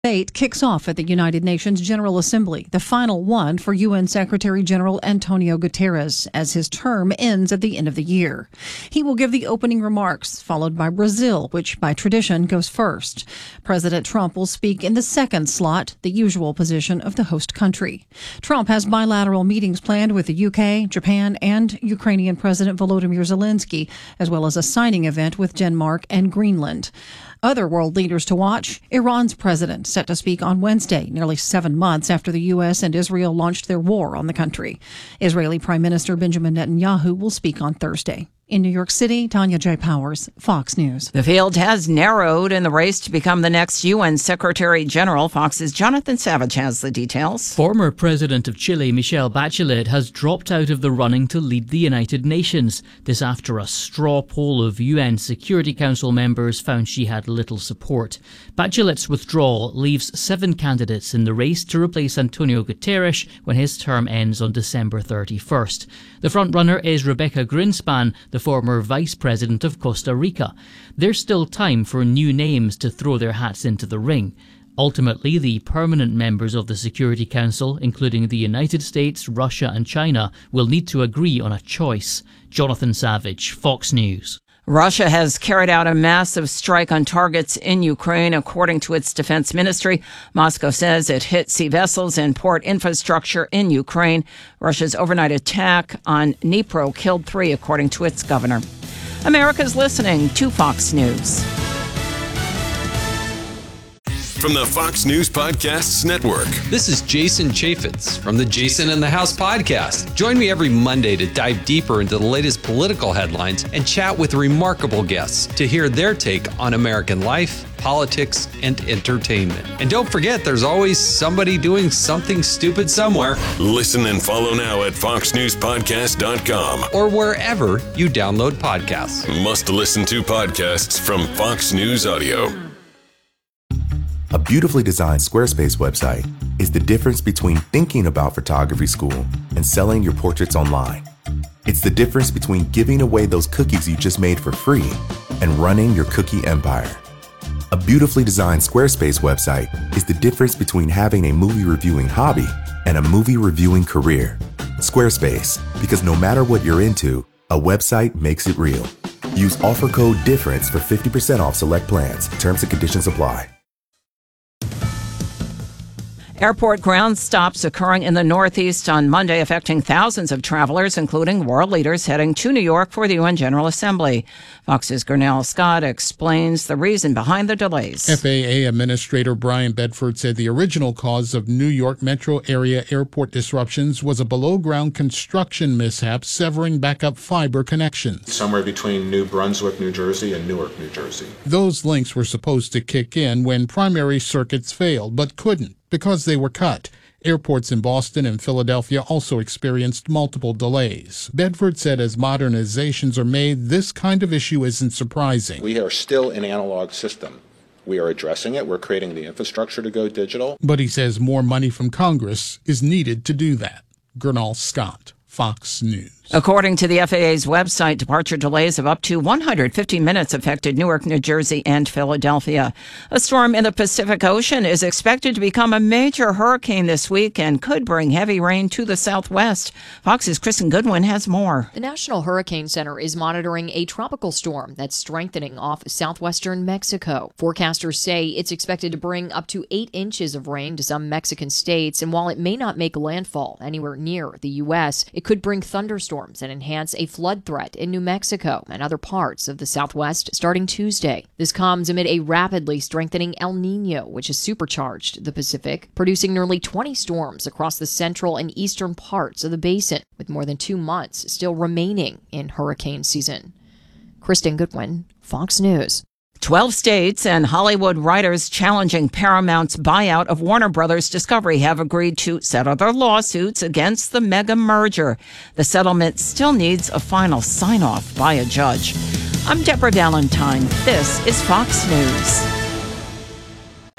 Debate kicks off at the United Nations General Assembly, the final one for UN Secretary-General Antonio Guterres, as his term ends at the end of the year. He will give the opening remarks, followed by Brazil, which by tradition goes first. President Trump will speak in the second slot, the usual position of the host country. Trump has bilateral meetings planned with the UK, Japan, and Ukrainian President Volodymyr Zelensky, as well as a signing event with Denmark and Greenland. Other world leaders to watch: Iran's president, set to speak on Wednesday, nearly 7 months after the U.S. and Israel launched their war on the country. Israeli Prime Minister Benjamin Netanyahu will speak on Thursday. In New York City, Tanya J. Powers, Fox News. The field has narrowed in the race to become the next UN Secretary General. Fox's Jonathan Savage has the details. Former President of Chile, Michelle Bachelet, has dropped out of the running to lead the United Nations. This after a straw poll of UN Security Council members found she had little support. Bachelet's withdrawal leaves 7 candidates in the race to replace Antonio Guterres when his term ends on December 31st. The frontrunner is Rebecca Greenspan, the former Vice President of Costa Rica. There's still time for new names to throw their hats into the ring. Ultimately, the permanent members of the Security Council, including the United States, Russia and China, will need to agree on a choice. Jonathan Savage, Fox News. Russia has carried out a massive strike on targets in Ukraine, according to its defense ministry. Moscow says it hit sea vessels and port infrastructure in Ukraine. Russia's overnight attack on Dnipro killed 3, according to its governor. America's listening to Fox News. From the Fox News Podcasts Network. This is Jason Chaffetz from the Jason in the House podcast. Join me every Monday to dive deeper into the latest political headlines and chat with remarkable guests to hear their take on American life, politics, and entertainment. And don't forget, there's always somebody doing something stupid somewhere. Listen and follow now at foxnewspodcast.com or wherever you download podcasts. Must listen to podcasts from Fox News Audio. A beautifully designed Squarespace website is the difference between thinking about photography school and selling your portraits online. It's the difference between giving away those cookies you just made for free and running your cookie empire. A beautifully designed Squarespace website is the difference between having a movie reviewing hobby and a movie reviewing career. Squarespace, because no matter what you're into, a website makes it real. Use offer code DIFFERENCE for 50% off select plans. Terms and conditions apply. Airport ground stops occurring in the Northeast on Monday, affecting thousands of travelers, including world leaders heading to New York for the UN General Assembly. Fox's Gurnell Scott explains the reason behind the delays. FAA Administrator Brian Bedford said the original cause of New York metro area airport disruptions was a below-ground construction mishap severing backup fiber connections. Somewhere between New Brunswick, New Jersey and Newark, New Jersey. Those links were supposed to kick in when primary circuits failed, but couldn't because they were cut. Airports in Boston and Philadelphia also experienced multiple delays. Bedford said as modernizations are made, this kind of issue isn't surprising. We are still an analog system. We are addressing it. We're creating the infrastructure to go digital. But he says more money from Congress is needed to do that. Gurnell Scott, Fox News. According to the FAA's website, departure delays of up to 150 minutes affected Newark, New Jersey, and Philadelphia. A storm in the Pacific Ocean is expected to become a major hurricane this week and could bring heavy rain to the southwest. Fox's Kristen Goodwin has more. The National Hurricane Center is monitoring a tropical storm that's strengthening off southwestern Mexico. Forecasters say it's expected to bring up to 8 inches of rain to some Mexican states, and while it may not make landfall anywhere near the U.S., it could bring thunderstorms and enhance a flood threat in New Mexico and other parts of the Southwest starting Tuesday. This comes amid a rapidly strengthening El Niño, which has supercharged the Pacific, producing nearly 20 storms across the central and eastern parts of the basin, with more than 2 months still remaining in hurricane season. Kristen Goodwin, Fox News. 12 states and Hollywood writers challenging Paramount's buyout of Warner Brothers Discovery have agreed to settle their lawsuits against the mega merger. The settlement still needs a final sign-off by a judge. I'm Deborah Valentine. This is Fox News.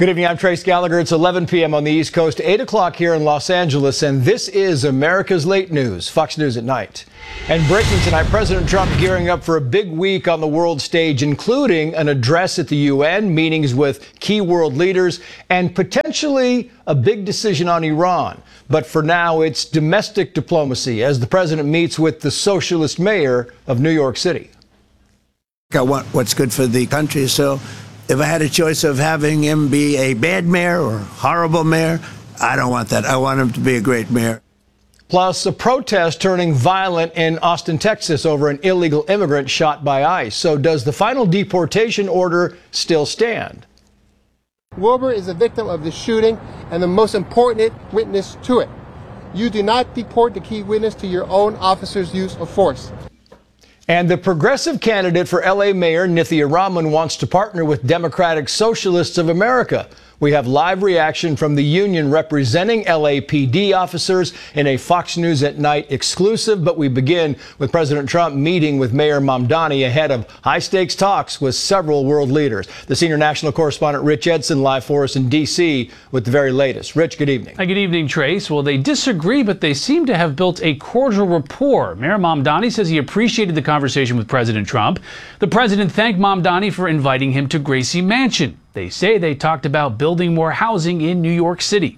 Good evening, I'm Trace Gallagher. It's 11 p.m. on the East Coast, 8 o'clock here in Los Angeles, and this is America's Late News, Fox News at Night. And breaking tonight, President Trump gearing up for a big week on the world stage, including an address at the UN, meetings with key world leaders, and potentially a big decision on Iran. But for now, it's domestic diplomacy as the president meets with the socialist mayor of New York City. I want what's good for the country, so if I had a choice of having him be a bad mayor or horrible mayor, I don't want that. I want him to be a great mayor. Plus, a protest turning violent in Austin, Texas over an illegal immigrant shot by ICE. So does the final deportation order still stand? Wilbur is a victim of the shooting and the most important witness to it. You do not deport the key witness to your own officer's use of force. And the progressive candidate for L.A. Mayor, Nithya Raman, wants to partner with Democratic Socialists of America. We have live reaction from the union representing LAPD officers in a Fox News at Night exclusive. But we begin with President Trump meeting with Mayor Mamdani ahead of high-stakes talks with several world leaders. The senior national correspondent Rich Edson live for us in D.C. with the very latest. Rich, good evening. Good evening, Trace. Well, they disagree, but they seem to have built a cordial rapport. Mayor Mamdani says he appreciated the conversation with President Trump. The president thanked Mamdani for inviting him to Gracie Mansion. They say they talked about building more housing in New York City.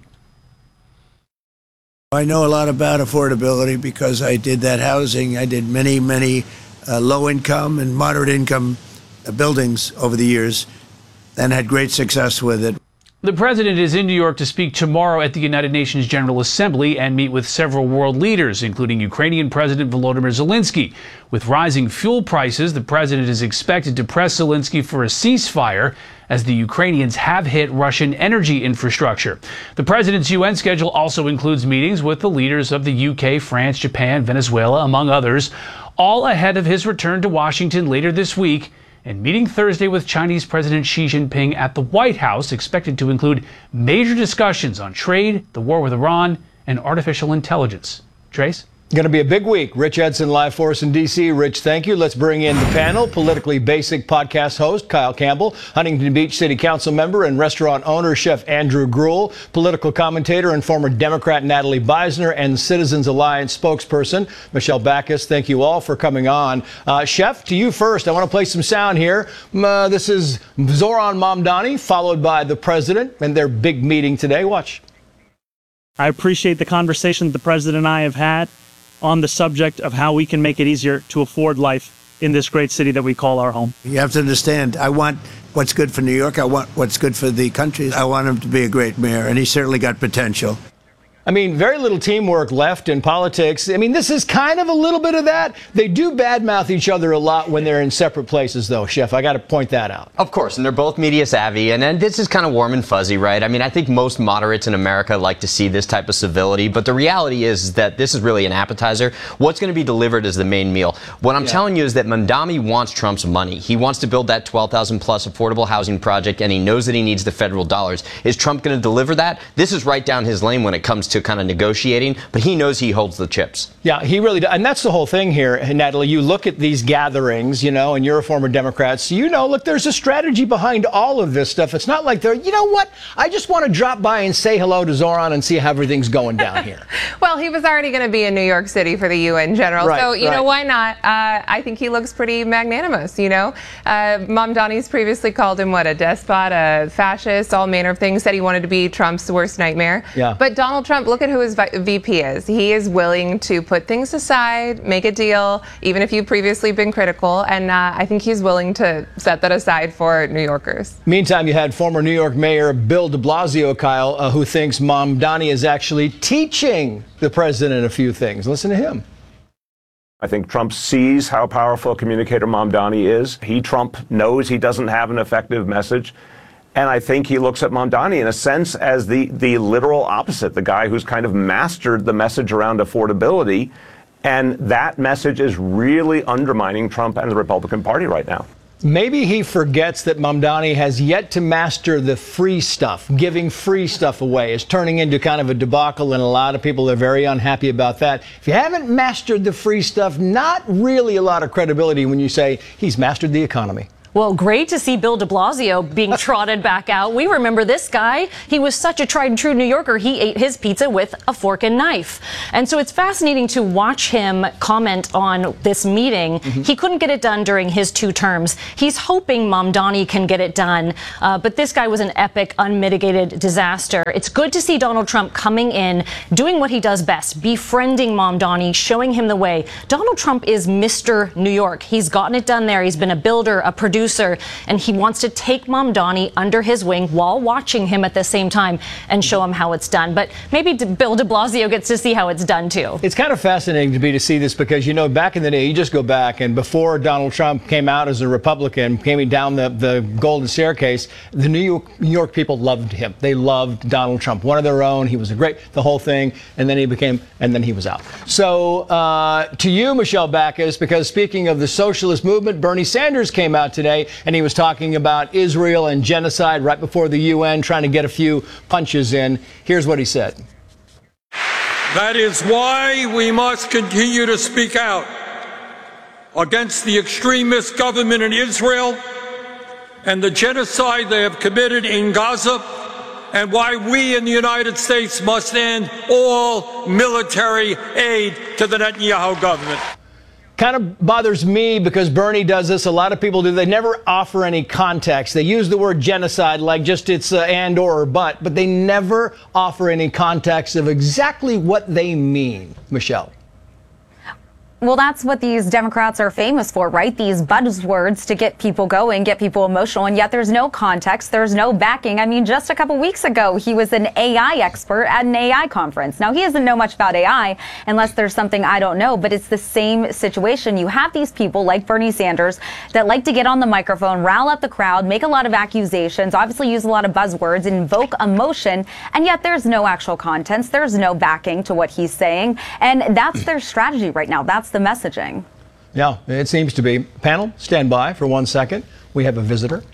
I know a lot about affordability because I did that housing. I did many low-income and moderate-income buildings over the years and had great success with it. The president is in New York to speak tomorrow at the United Nations General Assembly and meet with several world leaders, including Ukrainian President Volodymyr Zelensky. With rising fuel prices, the president is expected to press Zelensky for a ceasefire as the Ukrainians have hit Russian energy infrastructure. The president's UN schedule also includes meetings with the leaders of the UK, France, Japan, Venezuela, among others, all ahead of his return to Washington later this week and meeting Thursday with Chinese President Xi Jinping at the White House, expected to include major discussions on trade, the war with Iran, and artificial intelligence. Trace? Going to be a big week. Rich Edson live for us in D.C. Rich, thank you. Let's bring in the panel. Politically Basic podcast host Kyle Campbell, Huntington Beach City Council member and restaurant owner Chef Andrew Gruel, political commentator and former Democrat Natalie Beisner, and Citizens Alliance spokesperson Michelle Backus. Thank you all for coming on. Chef, to you first. I want to play some sound here. This is Zoran Mamdani, followed by the president and their big meeting today. Watch. I appreciate the conversation the president and I have had on the subject of how we can make it easier to afford life in this great city that we call our home. You have to understand, I want what's good for New York. I want what's good for the country. I want him to be a great mayor, and he's certainly got potential. I mean, very little teamwork left in politics. I mean, this is kind of a little bit of that. They do badmouth each other a lot when they're in separate places, though, Chef. I got to point that out. Of course, and they're both media savvy, and this is kind of warm and fuzzy, right? I mean, I think most moderates in America like to see this type of civility, but the reality is that this is really an appetizer. What's going to be delivered is the main meal. What I'm telling you is that Mamdani wants Trump's money. He wants to build that 12,000 plus affordable housing project, and he knows that he needs the federal dollars. Is Trump going to deliver that? This is right down his lane when it comes to kind of negotiating, but he knows he holds the chips. Yeah, he really does. And that's the whole thing here, Natalie. You look at these gatherings, you know, and you're a former Democrat, so you know, look, there's a strategy behind all of this stuff. It's not like they're, you know what, I just want to drop by and say hello to Zoran and see how everything's going down here. Well, he was already going to be in New York City for the UN General, so, you know, why not? I think he looks pretty magnanimous, you know. Mamdani's previously called him, what, a despot, a fascist, all manner of things, said he wanted to be Trump's worst nightmare. Yeah. But Donald Trump, look at who his VP is. He is willing to put things aside, make a deal, even if you've previously been critical, and I think he's willing to set that aside for New Yorkers. Meantime, you had former New York Mayor Bill de Blasio, Kyle, who thinks Mamdani is actually teaching the president a few things. Listen to him. I think Trump sees how powerful a communicator Mamdani is. Trump knows he doesn't have an effective message. And I think he looks at Mamdani in a sense as the literal opposite, the guy who's kind of mastered the message around affordability. And that message is really undermining Trump and the Republican Party right now. Maybe he forgets that Mamdani has yet to master the free stuff. Giving free stuff away is turning into kind of a debacle, and a lot of people are very unhappy about that. If you haven't mastered the free stuff, not really a lot of credibility when you say he's mastered the economy. Well, great to see Bill de Blasio being trotted back out. We remember this guy. He was such a tried and true New Yorker. He ate his pizza with a fork and knife. And so it's fascinating to watch him comment on this meeting. He couldn't get it done during his 2 terms. He's hoping Mamdani can get it done. But this guy was an epic, unmitigated disaster. It's good to see Donald Trump coming in, doing what he does best, befriending Mamdani, showing him the way. Donald Trump is Mr. New York. He's gotten it done there. He's been a builder, a producer, and he wants to take Mamdani under his wing while watching him at the same time and show him how it's done. But maybe Bill de Blasio gets to see how it's done too. It's kind of fascinating to see this because, you know, back in the day, you just go back and before Donald Trump came out as a Republican, came down the golden staircase, the New York people loved him. They loved Donald Trump, one of their own. He was the whole thing, and then he was out. So to you, Michelle Backus, because speaking of the socialist movement, Bernie Sanders came out today and he was talking about Israel and genocide right before the UN, trying to get a few punches in. Here's what he said. That is why we must continue to speak out against the extremist government in Israel and the genocide they have committed in Gaza, and why we in the United States must end all military aid to the Netanyahu government. Kind of bothers me because Bernie does this. A lot of people do. They never offer any context. They use the word genocide like just it's and or but they never offer any context of exactly what they mean. Michelle. Well, that's what these Democrats are famous for, right? These buzzwords to get people going, get people emotional, and yet there's no context, there's no backing. I mean, just a couple weeks ago, he was an AI expert at an AI conference. Now, he doesn't know much about AI unless there's something I don't know, but it's the same situation. You have these people like Bernie Sanders that like to get on the microphone, rile up the crowd, make a lot of accusations, obviously use a lot of buzzwords, invoke emotion, and yet there's no actual contents, there's no backing to what he's saying, and that's their strategy right now. That's the messaging. Yeah, it seems to be. Panel, stand by for 1 second. We have a visitor.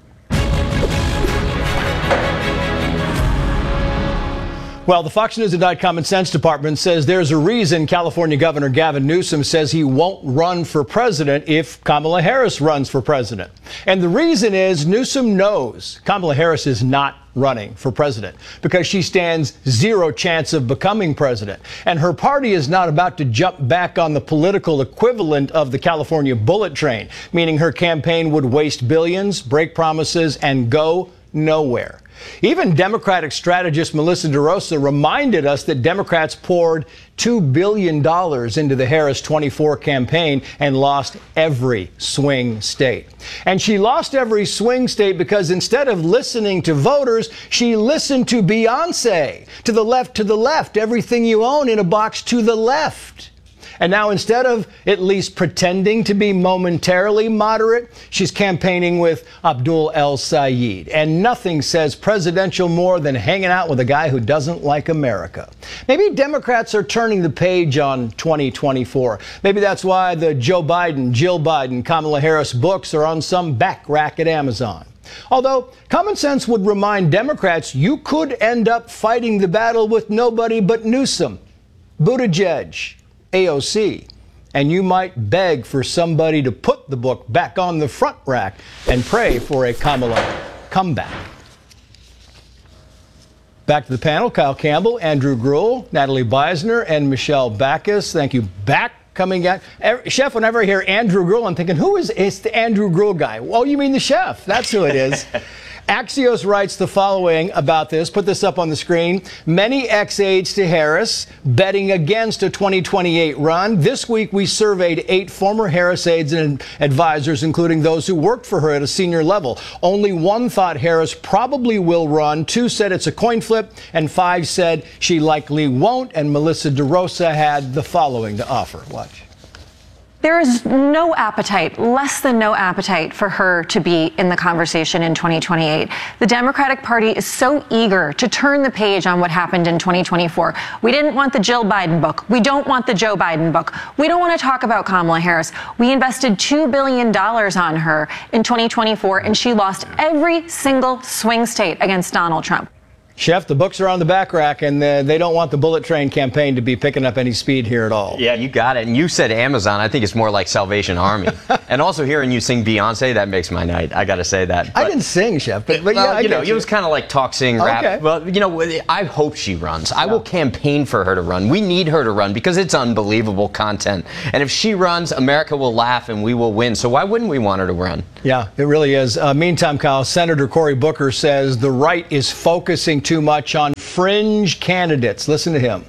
Well, the Fox News at Night Common Sense Department says there's a reason California Governor Gavin Newsom says he won't run for president if Kamala Harris runs for president. And the reason is Newsom knows Kamala Harris is not running for president because she stands zero chance of becoming president. And her party is not about to jump back on the political equivalent of the California bullet train, meaning her campaign would waste billions, break promises, and go nowhere. Even Democratic strategist Melissa DeRosa reminded us that Democrats poured $2 billion into the Harris 24 campaign and lost every swing state. And she lost every swing state because instead of listening to voters, she listened to Beyonce. To the left, everything you own in a box to the left. And now instead of at least pretending to be momentarily moderate, she's campaigning with Abdul El Sayed. And nothing says presidential more than hanging out with a guy who doesn't like America. Maybe Democrats are turning the page on 2024. Maybe that's why the Joe Biden, Jill Biden, Kamala Harris books are on some back rack at Amazon. Although common sense would remind Democrats you could end up fighting the battle with nobody but Newsom, Buttigieg, AOC, and you might beg for somebody to put the book back on the front rack and pray for a Kamala comeback. Back to the panel, Kyle Campbell, Andrew Gruel, Natalie Beisner, and Michelle Backus. Thank you. Back coming at Chef. Whenever I hear Andrew Gruel, I'm thinking, who is it's the Andrew Gruel guy? Oh, you mean the chef? That's who it is. Axios writes the following about this. Put this up on the screen. Many ex-aides to Harris betting against a 2028 run. This week, we surveyed 8 former Harris aides and advisors, including those who worked for her at a senior level. Only 1 thought Harris probably will run. 2 said it's a coin flip, and 5 said she likely won't. And Melissa DeRosa had the following to offer. Watch. There is no appetite, less than no appetite for her to be in the conversation in 2028. The Democratic Party is so eager to turn the page on what happened in 2024. We didn't want the Jill Biden book. We don't want the Joe Biden book. We don't want to talk about Kamala Harris. We invested $2 billion on her in 2024, and she lost every single swing state against Donald Trump. Chef, the books are on the back rack, and they don't want the bullet train campaign to be picking up any speed here at all. Yeah, you got it. And you said Amazon. I think it's more like Salvation Army. And also hearing you sing Beyonce, that makes my night. I got to say that. I didn't sing, Chef, but well, yeah, it was kind of like talk, sing, rap. Okay. Well, I hope she runs. I will campaign for her to run. We need her to run because it's unbelievable content. And if she runs, America will laugh and we will win. So why wouldn't we want her to run? Yeah, it really is. Meantime, Kyle, Senator Cory Booker says the right is focusing too much on fringe candidates. Listen to him.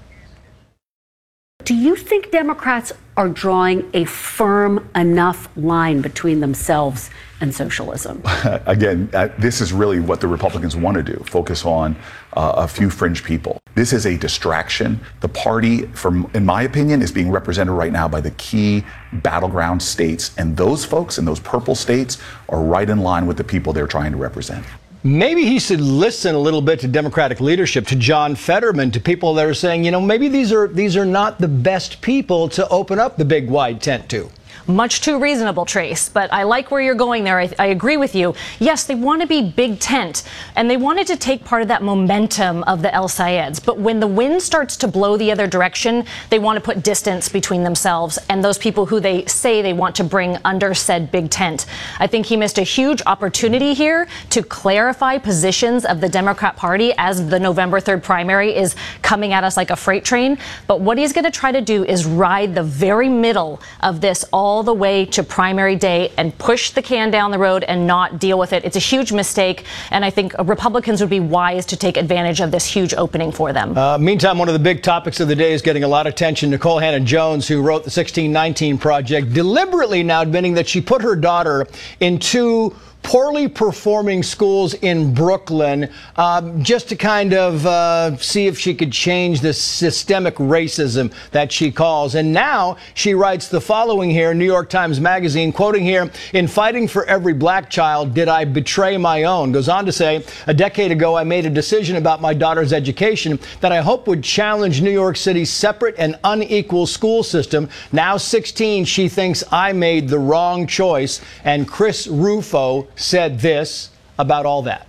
Do you think Democrats are drawing a firm enough line between themselves and socialism? Again, this is really what the Republicans want to do, focus on a few fringe people. This is a distraction. The party, in my opinion, is being represented right now by the key battleground states, and those folks in those purple states are right in line with the people they're trying to represent. Maybe he should listen a little bit to Democratic leadership, to John Fetterman, to people that are saying, maybe these are not the best people to open up the big wide tent to. Much too reasonable, Trace, but I like where you're going there. I agree with you. Yes, they want to be big tent, and they wanted to take part of that momentum of the El Sayeds. But when the wind starts to blow the other direction, they want to put distance between themselves and those people who they say they want to bring under said big tent. I think he missed a huge opportunity here to clarify positions of the Democrat Party as the November 3rd primary is coming at us like a freight train. But what he's going to try to do is ride the very middle of this all the way to primary day and push the can down the road and not deal with it. It's a huge mistake, and I think Republicans would be wise to take advantage of this huge opening for them. Meantime, one of the big topics of the day is getting a lot of attention. Nikole Hannah-Jones, who wrote the 1619 Project, deliberately now admitting that she put her daughter in two poorly performing schools in Brooklyn just to kind of see if she could change the systemic racism that she calls. And now she writes the following here, New York Times Magazine, quoting here, "In fighting for every black child, did I betray my own?" Goes on to say, "A decade ago, I made a decision about my daughter's education that I hope would challenge New York City's separate and unequal school system. Now 16, she thinks I made the wrong choice." And Chris Rufo said this about all that.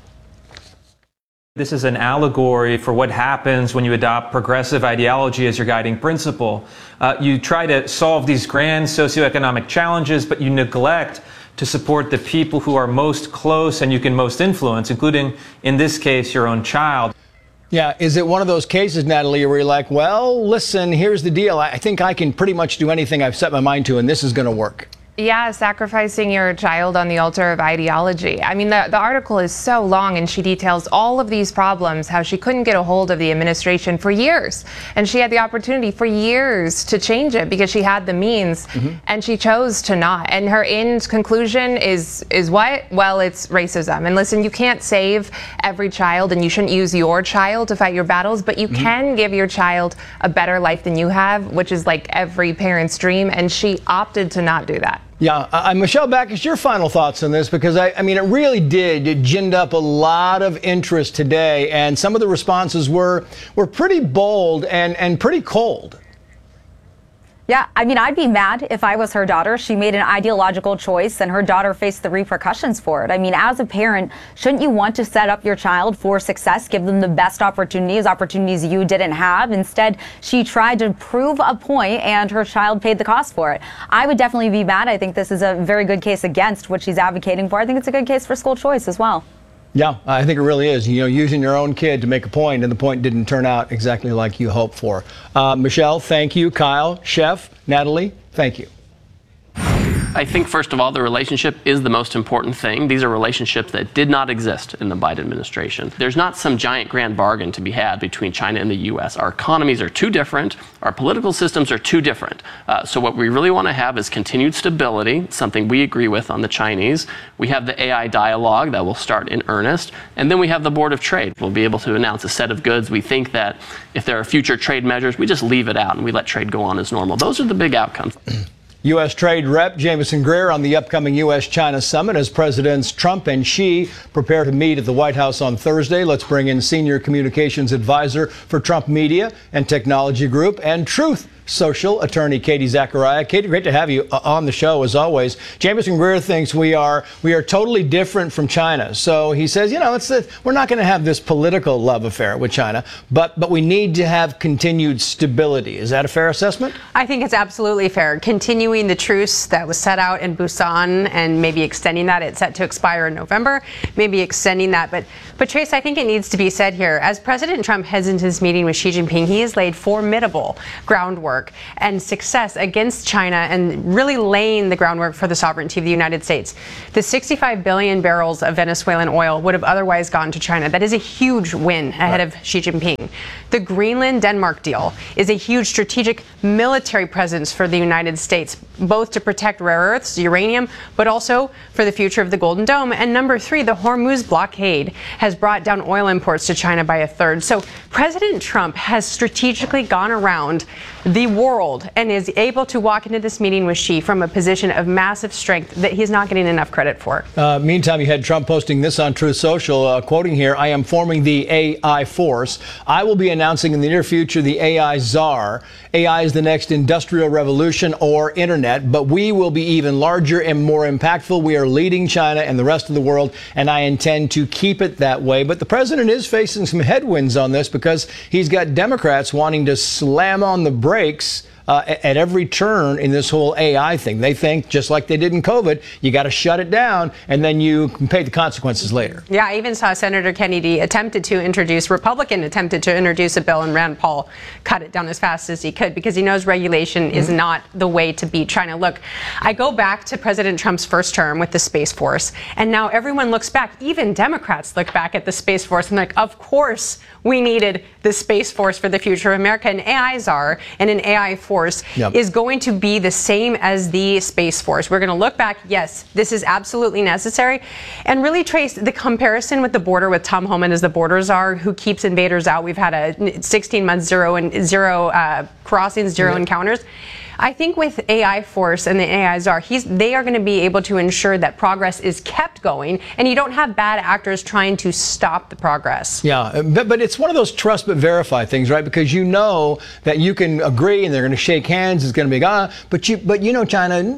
This is an allegory for what happens when you adopt progressive ideology as your guiding principle. You try to solve these grand socioeconomic challenges, but you neglect to support the people who are most close and you can most influence, including, in this case, your own child. Yeah, is it one of those cases, Natalie, where you're like, well, listen, here's the deal. I think I can pretty much do anything I've set my mind to, and this is going to work. Yeah, sacrificing your child on the altar of ideology. I mean, the article is so long and she details all of these problems, how she couldn't get a hold of the administration for years. And she had the opportunity for years to change it because she had the means and she chose to not. And her end conclusion is what? Well, it's racism. And listen, you can't save every child and you shouldn't use your child to fight your battles, but you can give your child a better life than you have, which is like every parent's dream. And she opted to not do that. Yeah, Michelle Backus, your final thoughts on this, because I mean, it really did. It ginned up a lot of interest today, and some of the responses were pretty bold and pretty cold. Yeah, I mean, I'd be mad if I was her daughter. She made an ideological choice and her daughter faced the repercussions for it. I mean, as a parent, shouldn't you want to set up your child for success, give them the best opportunities you didn't have? Instead, she tried to prove a point and her child paid the cost for it. I would definitely be mad. I think this is a very good case against what she's advocating for. I think it's a good case for school choice as well. Yeah, I think it really is. You know, using your own kid to make a point, and the point didn't turn out exactly like you hoped for. Michelle, thank you. Kyle, Chef, Natalie, thank you. I think, first of all, the relationship is the most important thing. These are relationships that did not exist in the Biden administration. There's not some giant grand bargain to be had between China and the U.S. Our economies are too different. Our political systems are too different. So what we really want to have is continued stability, something we agree with on the Chinese. We have the AI dialogue that will start in earnest. And then we have the Board of Trade. We'll be able to announce a set of goods. We think that if there are future trade measures, we just leave it out and we let trade go on as normal. Those are the big outcomes. U.S. Trade Rep Jamieson Greer on the upcoming U.S.-China summit as Presidents Trump and Xi prepare to meet at the White House on Thursday. Let's bring in Senior Communications Advisor for Trump Media and Technology Group and Truth Social, attorney Katie Zachariah. Katie, great to have you on the show as always. Jamieson Greer thinks we are totally different from China. So he says, we're not going to have this political love affair with China, but we need to have continued stability. Is that a fair assessment? I think it's absolutely fair. Continuing the truce that was set out in Busan and maybe extending that. It's set to expire in November, maybe extending that. But Trace, I think it needs to be said here, as President Trump heads into this meeting with Xi Jinping, he has laid formidable groundwork and success against China and really laying the groundwork for the sovereignty of the United States. The 65 billion barrels of Venezuelan oil would have otherwise gone to China. That is a huge win ahead of Xi Jinping. The Greenland-Denmark deal is a huge strategic military presence for the United States, both to protect rare earths, uranium, but also for the future of the Golden Dome. And number 3, the Hormuz blockade has brought down oil imports to China by a third. So President Trump has strategically gone around the world and is able to walk into this meeting with Xi from a position of massive strength that he's not getting enough credit for. Meantime, you had Trump posting this on Truth Social, quoting here, "I am forming the AI force. I will be announcing in the near future the AI czar. AI is the next industrial revolution or internet, but we will be even larger and more impactful. We are leading China and the rest of the world, and I intend to keep it that way." But the president is facing some headwinds on this because he's got Democrats wanting to slam on the brakes at every turn in this whole AI thing. They think, just like they did in COVID, you got to shut it down and then you can pay the consequences later. Yeah, I even saw Senator Kennedy Republican attempted to introduce a bill, and Rand Paul cut it down as fast as he could because he knows regulation is not the way to beat China. Look, I go back to President Trump's first term with the Space Force, and now everyone looks back, even Democrats look back at the Space Force and like, of course we needed the Space Force for the future of America. An AI czar and an AI force is going to be the same as the Space Force. We're going to look back, yes, this is absolutely necessary, and really trace the comparison with the border with Tom Homan as the border czar who keeps invaders out. We've had a 16-month zero crossings, zero encounters. I think with AI Force and the AI czar, they are going to be able to ensure that progress is kept going and you don't have bad actors trying to stop the progress. Yeah, but it's one of those trust but verify things, right? Because you know that you can agree and they're going to shake hands, it's going to be, but you know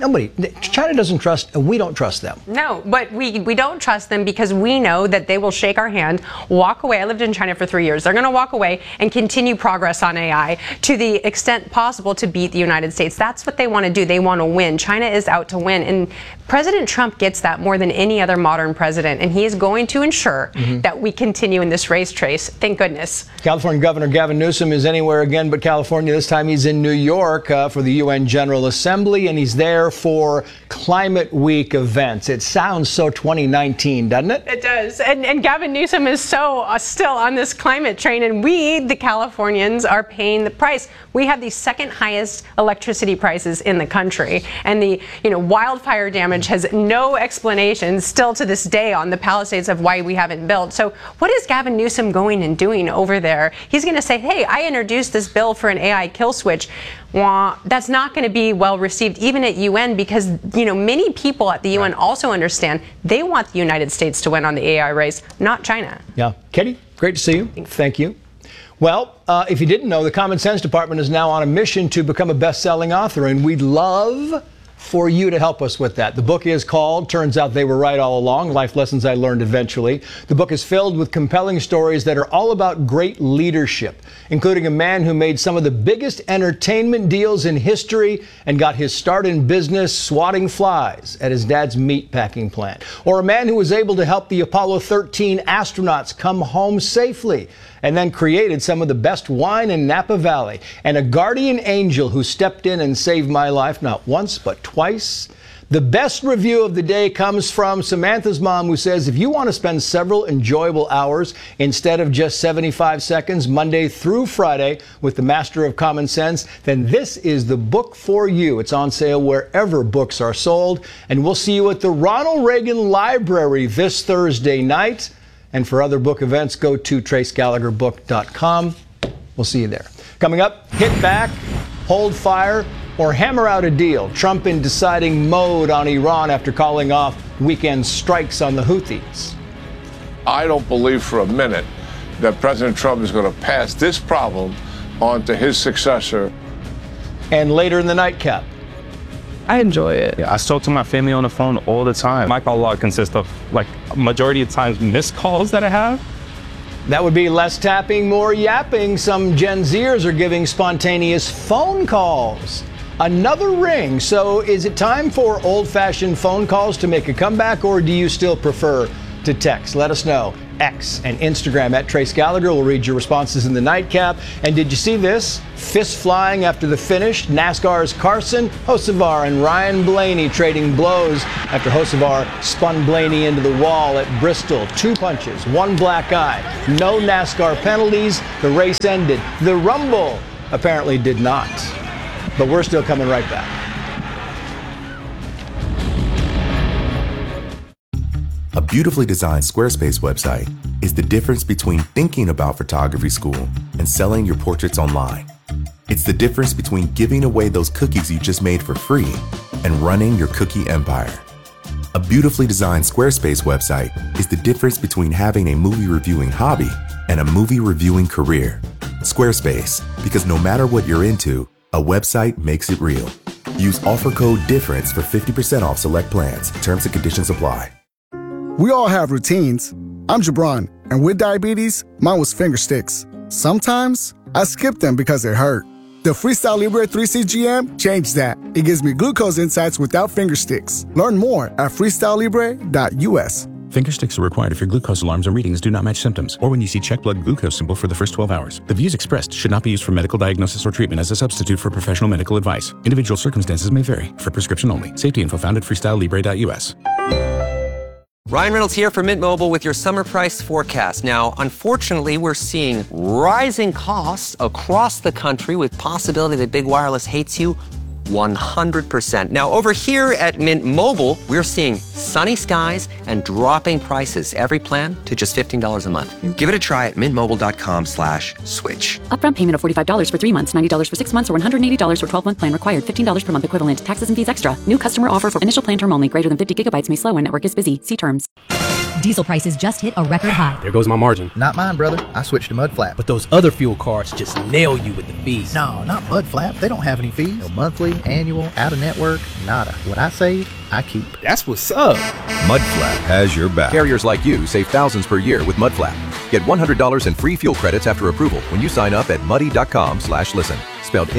China doesn't trust, and we don't trust them. No, but we don't trust them because we know that they will shake our hand, walk away. I lived in China for 3 years. They're going to walk away and continue progress on AI to the extent possible to beat the United States. That's what they want to do. They want to win. China is out to win. And President Trump gets that more than any other modern president. And he is going to ensure that we continue in this race, Trace. Thank goodness. California Governor Gavin Newsom is anywhere again but California. This time he's in New York for the UN General Assembly, and he's there for Climate Week events. It sounds so 2019, doesn't it? It does. And Gavin Newsom is so still on this climate train, and we, the Californians, are paying the price. We have the second highest electricity prices in the country, and the wildfire damage has no explanation still to this day on the Palisades of why we haven't built. So what is Gavin Newsom going and doing over there? He's going to say, hey, I introduced this bill for an AI kill switch. Well, that's not going to be well received even at UN because many people at the UN also understand they want the United States to win on the AI race, not China. Yeah. Katie, great to see you. Thank you. Well, if you didn't know, the Common Sense Department is now on a mission to become a best-selling author, and we'd love for you to help us with that. The book is called Turns Out They Were Right All Along, Life Lessons I Learned Eventually. The book is filled with compelling stories that are all about great leadership, including a man who made some of the biggest entertainment deals in history and got his start in business swatting flies at his dad's meatpacking plant, or a man who was able to help the Apollo 13 astronauts come home safely and then created some of the best wine in Napa Valley, and a guardian angel who stepped in and saved my life not once but twice. The best review of the day comes from Samantha's mom, who says, if you want to spend several enjoyable hours instead of just 75 seconds Monday through Friday with the Master of Common Sense, then this is the book for you. It's on sale wherever books are sold, and we'll see you at the Ronald Reagan Library this Thursday night. And for other book events, go to tracegallagherbook.com. We'll see you there. Coming up, hit back, hold fire, or hammer out a deal. Trump in deciding mode on Iran after calling off weekend strikes on the Houthis. I don't believe for a minute that President Trump is going to pass this problem on to his successor. And later in the nightcap. I enjoy it. I talk to my family on the phone all the time. My call log consists of, majority of times, missed calls that I have. That would be less tapping, more yapping. Some Gen Zers are giving spontaneous phone calls. Another ring. So is it time for old-fashioned phone calls to make a comeback, or do you still prefer to text? Let us know. X and Instagram at Trace Gallagher. We'll read your responses in the nightcap. And did you see this? Fist flying after the finish. NASCAR's Carson Hocevar and Ryan Blaney trading blows after Hocevar spun Blaney into the wall at Bristol. 2 punches, 1 black eye. No NASCAR penalties. The race ended. The Rumble apparently did not. But we're still coming right back. A beautifully designed Squarespace website is the difference between thinking about photography school and selling your portraits online. It's the difference between giving away those cookies you just made for free and running your cookie empire. A beautifully designed Squarespace website is the difference between having a movie reviewing hobby and a movie reviewing career. Squarespace, because no matter what you're into, a website makes it real. Use offer code DIFFERENCE for 50% off select plans. Terms and conditions apply. We all have routines. I'm Jabron, and with diabetes, mine was finger sticks. Sometimes I skip them because they hurt. The Freestyle Libre 3C GM changed that. It gives me glucose insights without finger sticks. Learn more at freestylelibre.us. Finger sticks are required if your glucose alarms or readings do not match symptoms, or when you see check blood glucose symbol for the first 12 hours. The views expressed should not be used for medical diagnosis or treatment as a substitute for professional medical advice. Individual circumstances may vary. For prescription only. Safety info found at freestylelibre.us. Ryan Reynolds here for Mint Mobile with your summer price forecast. Now, unfortunately, we're seeing rising costs across the country with possibility that big wireless hates you 100%. Now, over here at Mint Mobile, we're seeing sunny skies and dropping prices. Every plan to just $15 a month. Give it a try at mintmobile.com/switch. Upfront payment of $45 for 3 months, $90 for 6 months, or $180 for 12-month plan required. $15 per month equivalent. Taxes and fees extra. New customer offer for initial plan term only. Greater than 50 gigabytes may slow when network is busy. See terms. Diesel prices just hit a record high. There goes my margin. Not mine, brother. I switched to Mudflap. But those other fuel cards just nail you with the fees. No, not Mudflap. They don't have any fees. No monthly, annual, out-of-network, nada. What I save, I keep. That's what's up. Mudflap has your back. Carriers like you save thousands per year with Mudflap. Get $100 in free fuel credits after approval when you sign up at muddy.com/listen. Spelled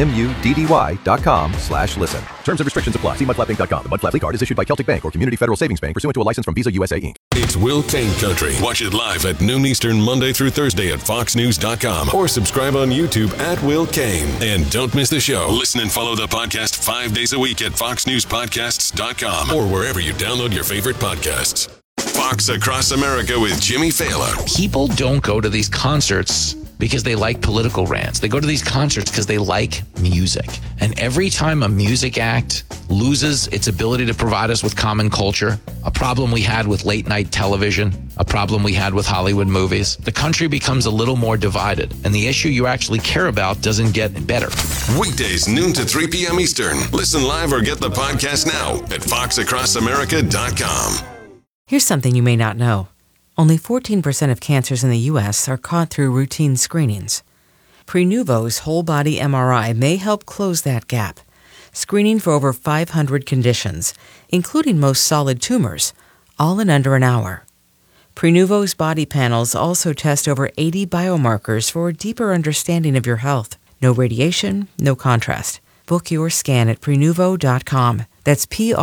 MUDDY.com/listen. Terms and restrictions apply. See mudflappinc.com. The Mudflap card is issued by Celtic Bank or Community Federal Savings Bank pursuant to a license from Visa USA Inc. It's Will Cain Country. Watch it live at noon Eastern Monday through Thursday at foxnews.com or subscribe on YouTube at Will Cain. And don't miss the show. Listen and follow the podcast 5 days a week at foxnewspodcasts.com or wherever you download your favorite podcasts. Fox Across America with Jimmy Fallon. People don't go to these concerts because they like political rants. They go to these concerts because they like music. And every time a music act loses its ability to provide us with common culture, a problem we had with late night television, a problem we had with Hollywood movies, the country becomes a little more divided, and the issue you actually care about doesn't get better. Weekdays, noon to 3 p.m. Eastern. Listen live or get the podcast now at foxacrossamerica.com. Here's something you may not know. Only 14% of cancers in the U.S. are caught through routine screenings. Prenuvo's whole-body MRI may help close that gap, screening for over 500 conditions, including most solid tumors, all in under an hour. Prenuvo's body panels also test over 80 biomarkers for a deeper understanding of your health. No radiation, no contrast. Book your scan at Prenuvo.com. That's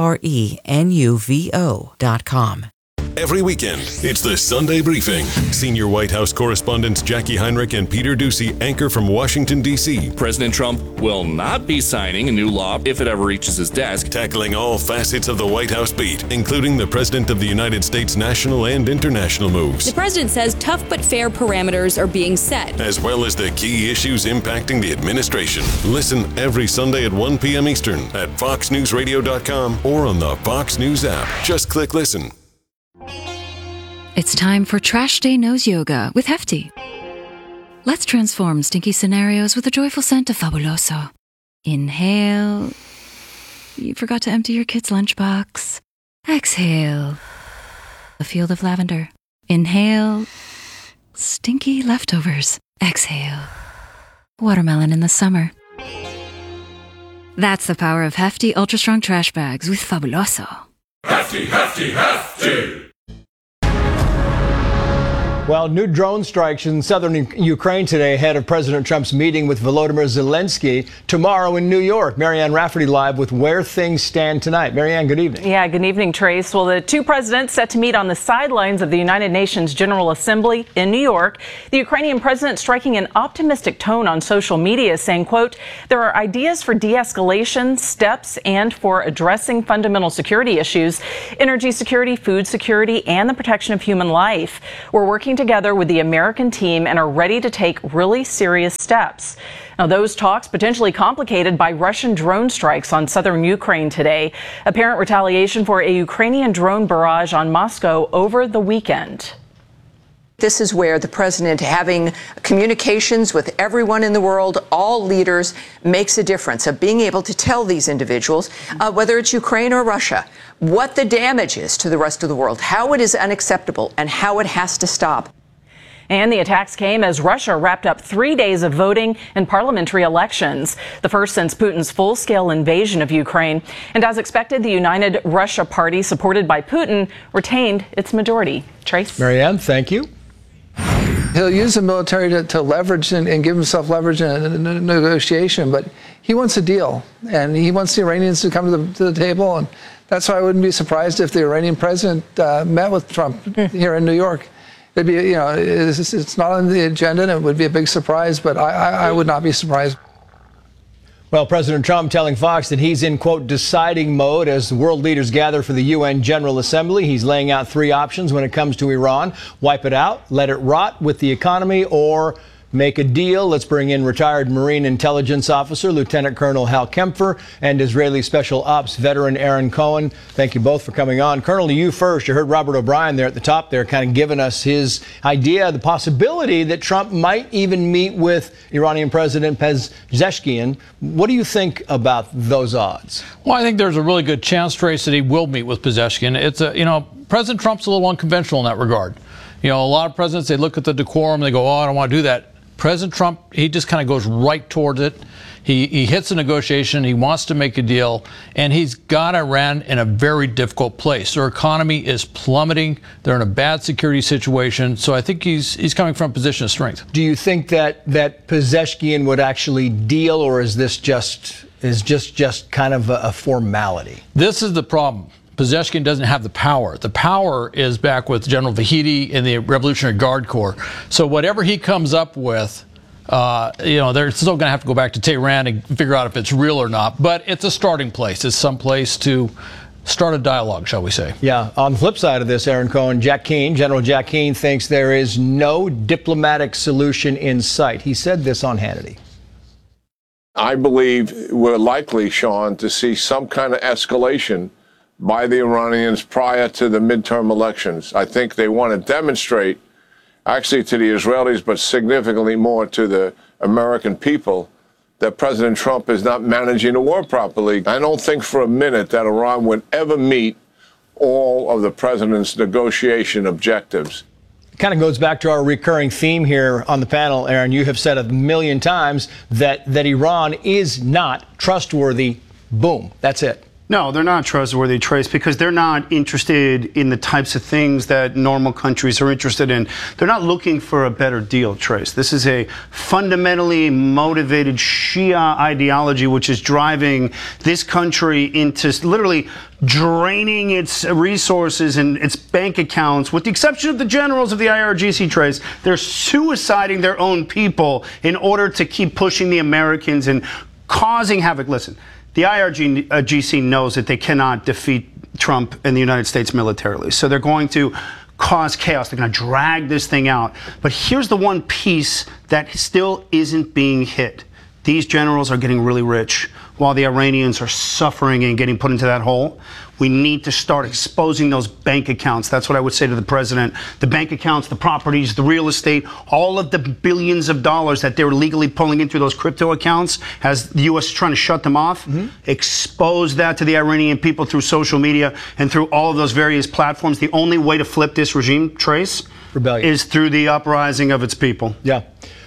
PRENUVO.com. Every weekend, it's the Sunday Briefing. Senior White House correspondents Jackie Heinrich and Peter Doocy anchor from Washington, D.C. President Trump will not be signing a new law if it ever reaches his desk. Tackling all facets of the White House beat, including the President of the United States national and international moves. The president says tough but fair parameters are being set, as well as the key issues impacting the administration. Listen every Sunday at 1 p.m. Eastern at foxnewsradio.com or on the Fox News app. Just click listen. It's time for Trash Day Nose Yoga with Hefty. Let's transform stinky scenarios with a joyful scent of Fabuloso. Inhale. You forgot to empty your kid's lunchbox. Exhale. A field of lavender. Inhale. Stinky leftovers. Exhale. Watermelon in the summer. That's the power of hefty, ultra-strong trash bags with Fabuloso. Hefty, hefty, hefty! Well, new drone strikes in southern Ukraine today ahead of President Trump's meeting with Volodymyr Zelensky tomorrow in New York. Marianne Rafferty live with where things stand tonight. Marianne, good evening. Yeah, good evening, Trace. Well, the two presidents set to meet on the sidelines of the United Nations General Assembly in New York. The Ukrainian president striking an optimistic tone on social media, saying, quote, there are ideas for de-escalation, steps, and for addressing fundamental security issues, energy security, food security, and the protection of human life. We're working together with the American team and are ready to take really serious steps. Now, those talks potentially complicated by Russian drone strikes on southern Ukraine today. Apparent retaliation for a Ukrainian drone barrage on Moscow over the weekend. This is where the president having communications with everyone in the world, all leaders, makes a difference of being able to tell these individuals, whether it's Ukraine or Russia, what the damage is to the rest of the world, how it is unacceptable, and how it has to stop. And the attacks came as Russia wrapped up 3 days of voting in parliamentary elections, the first since Putin's full-scale invasion of Ukraine. And as expected, the United Russia Party, supported by Putin, retained its majority. Trace? Marianne, thank you. He'll use the military to leverage and give himself leverage in a negotiation, but he wants a deal, and he wants the Iranians to come to the table, and that's why I wouldn't be surprised if the Iranian president met with Trump here in New York. It'd be, it's not on the agenda, and it would be a big surprise, but I would not be surprised. Well, President Trump telling Fox that he's in, quote, deciding mode as world leaders gather for the UN General Assembly. He's laying out three options when it comes to Iran. Wipe it out, let it rot with the economy, or make a deal. Let's bring in retired Marine intelligence officer Lieutenant Colonel Hal Kempfer and Israeli Special Ops veteran Aaron Cohen. Thank you both for coming on. Colonel, to you first. You heard Robert O'Brien there at the top there kind of giving us his idea, the possibility that Trump might even meet with Iranian President Pezeshkian. What do you think about those odds? Well, I think there's a really good chance, Trace, that he will meet with Pezeshkian. It's President Trump's a little unconventional in that regard. A lot of presidents, they look at the decorum and they go, oh, I don't want to do that. President Trump, he just kind of goes right towards it. He hits a negotiation. He wants to make a deal, and he's got Iran in a very difficult place. Their economy is plummeting. They're in a bad security situation. So I think he's coming from a position of strength. Do you think that Pezeshkian would actually deal, or is this just kind of a formality? This is the problem. Pezeshkian doesn't have the power. The power is back with General Vahidi and the Revolutionary Guard Corps. So whatever he comes up with, they're still going to have to go back to Tehran and figure out if it's real or not. But it's a starting place. It's some place to start a dialogue, shall we say. Yeah. On the flip side of this, Aaron Cohen, General Jack Keane thinks there is no diplomatic solution in sight. He said this on Hannity. I believe we're likely, Sean, to see some kind of escalation by the Iranians prior to the midterm elections. I think they want to demonstrate, actually to the Israelis, but significantly more to the American people, that President Trump is not managing the war properly. I don't think for a minute that Iran would ever meet all of the president's negotiation objectives. It kind of goes back to our recurring theme here on the panel, Aaron. You have said 1,000,000 times that Iran is not trustworthy. Boom. That's it. No, they're not trustworthy, Trace, because they're not interested in the types of things that normal countries are interested in. They're not looking for a better deal, Trace. This is a fundamentally motivated Shia ideology which is driving this country into literally draining its resources and its bank accounts, with the exception of the generals of the IRGC, Trace. They're suiciding their own people in order to keep pushing the Americans and causing havoc. Listen. The IRGC knows that they cannot defeat Trump and the United States militarily. So they're going to cause chaos. They're going to drag this thing out. But here's the one piece that still isn't being hit. These generals are getting really rich while the Iranians are suffering and getting put into that hole. We need to start exposing those bank accounts. That's what I would say to the president. The bank accounts, the properties, the real estate, all of the billions of dollars that they're legally pulling in through those crypto accounts as the U.S. is trying to shut them off. Expose that to the Iranian people through social media and through all of those various platforms. The only way to flip this regime, Trace, rebellion, is through the uprising of its people. Yeah.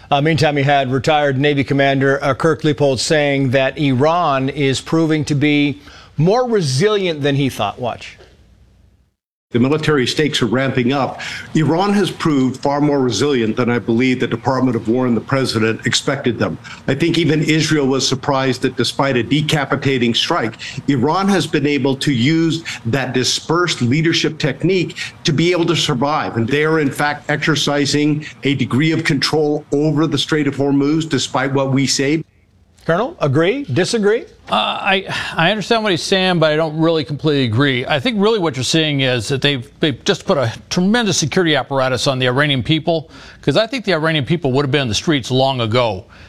Meantime, you had retired Navy Commander Kirk Leupold saying that Iran is proving to be more resilient than he thought. Watch. The military stakes are ramping up. Iran has proved far more resilient than I believe the Department of War and the president expected them. I think even Israel was surprised that despite a decapitating strike, Iran has been able to use that dispersed leadership technique to be able to survive. And they are, in fact, exercising a degree of control over the Strait of Hormuz, despite what we say. Colonel, agree? Disagree? I understand what he's saying, but I don't really completely agree. I think really what you're seeing is that they've just put a tremendous security apparatus on the Iranian people, because I think the Iranian people would have been in the streets long ago.